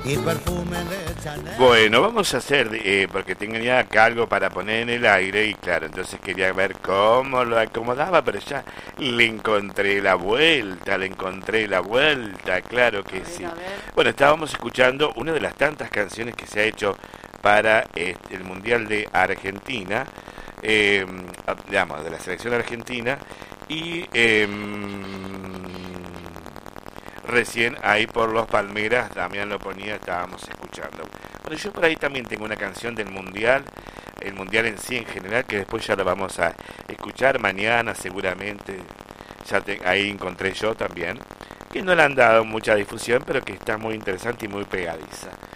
Bueno, vamos a hacer, porque tenía acá algo para poner en el aire y claro, entonces quería ver cómo lo acomodaba, pero ya le encontré la vuelta, claro que sí. Bueno, estábamos escuchando una de las tantas canciones que se ha hecho para el Mundial de Argentina, digamos, de la selección argentina, y recién ahí por los Palmeras, Damián lo ponía, estábamos escuchando. Bueno, yo por ahí también tengo una canción del Mundial, el Mundial en sí en general, que después ya lo vamos a escuchar mañana seguramente. Ahí encontré yo también, que no le han dado mucha difusión, pero que está muy interesante y muy pegadiza.